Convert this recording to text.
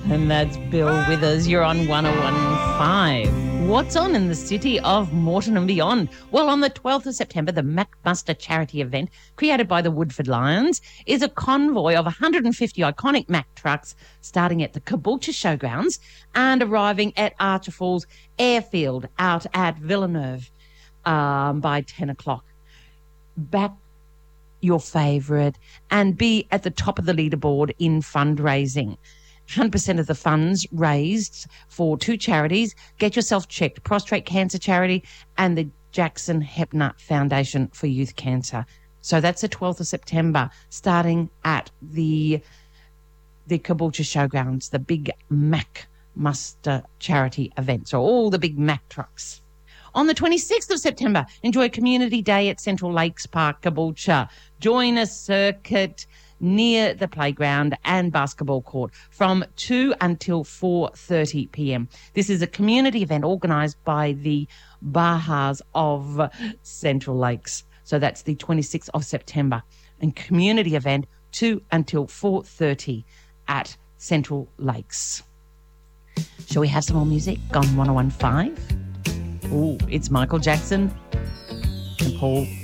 And that's Bill Withers. You're on 101.5. What's on in the city of Moreton and beyond? Well, on the 12th of September, the Macbuster charity event created by the Woodford Lions is a convoy of 150 iconic Mack trucks starting at the Caboolture Showgrounds and arriving at Archer Falls Airfield out at Villeneuve by 10 o'clock. Back your favourite and be at the top of the leaderboard in fundraising. 100% of the funds raised for two charities, Get Yourself Checked, Prostate Cancer Charity, and the Jackson Hepner Foundation for Youth Cancer. So that's the 12th of September, starting at the Caboolture Showgrounds, the big Mack Muster charity event. So all the big Mack trucks. On the 26th of September, enjoy Community Day at Central Lakes Park, Caboolture. Join a circuit near the playground and basketball court from 2 until 4:30 p.m. This is a community event organised by the Bahas of Central Lakes. So that's the 26th of September. And community event 2 until 4:30 at Central Lakes. Shall we have some more music on 101.5? Oh, it's Michael Jackson and Paul